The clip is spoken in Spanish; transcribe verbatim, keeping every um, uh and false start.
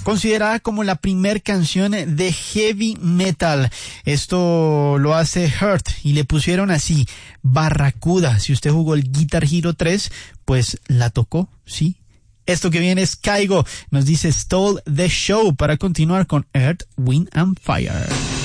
considerada como la primer canción de heavy metal. Esto lo hace Hurt y le pusieron así, Barracuda. Si usted jugó el Guitar Hero tres, pues la tocó, ¿sí? Esto que viene es Caigo, nos dice Stole the Show para continuar con Earth, Wind and Fire.